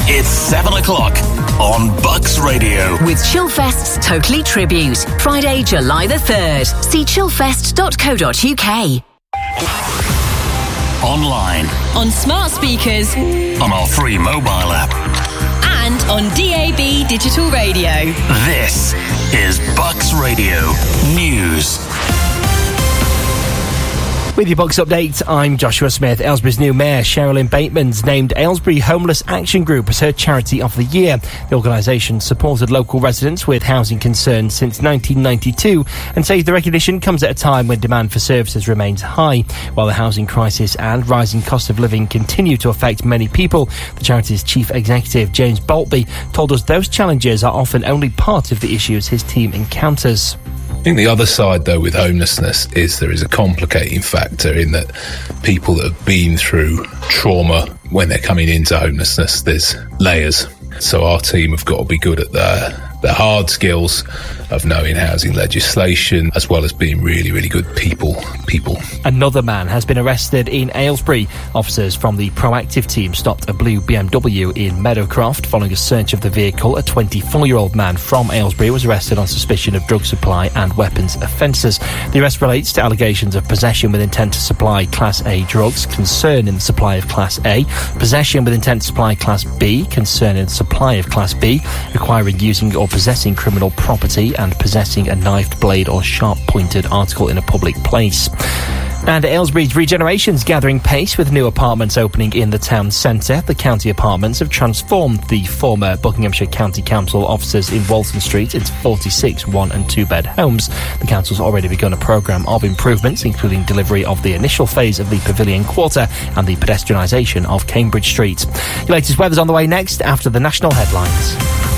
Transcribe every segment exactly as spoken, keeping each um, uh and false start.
It's seven o'clock on Bucks Radio. With Chillfest's Totally Tribute, Friday, July the third. See chillfest dot co dot uk. Online. On smart speakers. On our free mobile app. And on D A B digital radio. This is Bucks Radio News. With your Bucks update, I'm Joshua Smith. Aylesbury's new mayor, Sherilyn Bateman's named Aylesbury Homeless Action Group as her Charity of the Year. The organisation supported local residents with housing concerns since nineteen ninety-two and says the recognition comes at a time when demand for services remains high. While the housing crisis and rising cost of living continue to affect many people, the charity's chief executive, James Boltby, told us those challenges are often only part of the issues his team encounters. I think the other side, though, with homelessness is there is a complicating factor in that people that have been through trauma, when they're coming into homelessness, there's layers. So our team have got to be good at the, the hard skills of knowing housing legislation, as well as being really, really good people. people. Another man has been arrested in Aylesbury. Officers from the Proactive team stopped a blue B M W in Meadowcroft following a search of the vehicle. A twenty-four-year-old man from Aylesbury was arrested on suspicion of drug supply and weapons offences. The arrest relates to allegations of possession with intent to supply Class A drugs, concern in the supply of Class A, possession with intent to supply Class B, concern in the supply of Class B, acquiring, using or possessing criminal property, and possessing a knifed blade or sharp-pointed article in a public place. And Aylesbury's regeneration's gathering pace with new apartments opening in the town centre. The county apartments have transformed the former Buckinghamshire County Council offices in Walton Street into forty-six one and two bed homes. The council's already begun a programme of improvements, including delivery of the initial phase of the Pavilion Quarter and the pedestrianisation of Cambridge Street. Your latest weather's on the way next after the national headlines.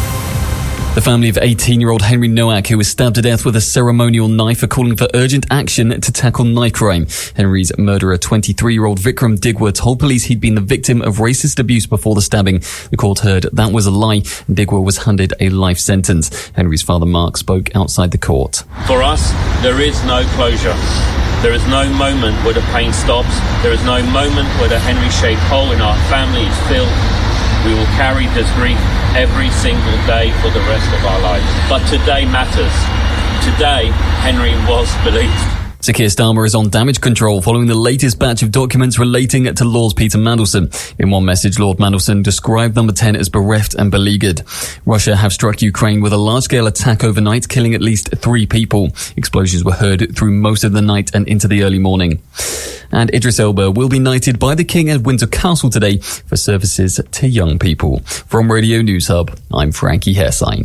The family of eighteen-year-old Henry Nowak, who was stabbed to death with a ceremonial knife, are calling for urgent action to tackle knife crime. Henry's murderer, twenty-three-year-old Vikram Digwa, told police he'd been the victim of racist abuse before the stabbing. The court heard that was a lie. Digwa was handed a life sentence. Henry's father, Mark, spoke outside the court. For us, there is no closure. There is no moment where the pain stops. There is no moment where the Henry-shaped hole in our family is filled. We will carry this grief every single day for the rest of our lives. But today matters. Today, Henry was believed. Sir Keir Starmer is on damage control following the latest batch of documents relating to Lord Peter Mandelson. In one message, Lord Mandelson described Number ten as bereft and beleaguered. Russia have struck Ukraine with a large-scale attack overnight, killing at least three people. Explosions were heard through most of the night and into the early morning. And Idris Elba will be knighted by the King at Windsor Castle today for services to young people. From Radio News Hub, I'm Frankie Hairsign.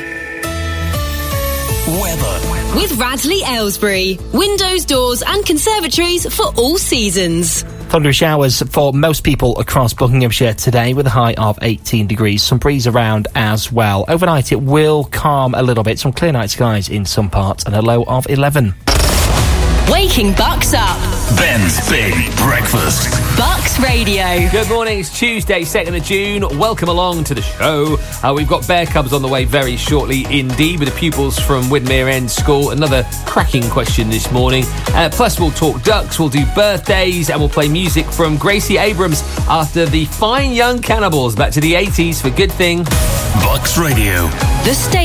Weather. With Radley Aylesbury. Windows, doors and conservatories for all seasons. Thundery showers for most people across Buckinghamshire today with a high of eighteen degrees. Some breeze around as well. Overnight it will calm a little bit. Some clear night skies in some parts and a low of eleven. Waking Bucks up. Ben's Big Breakfast. Bucks Radio. Good morning, it's Tuesday, second of June. Welcome along to the show. Uh, we've got Bear Cubs on the way very shortly indeed with the pupils from Widmerere End School. Another cracking question this morning. Uh, plus we'll talk ducks, we'll do birthdays and we'll play music from Gracie Abrams after the Fine Young Cannibals back to the eighties for Good Thing. Bucks Radio. The state.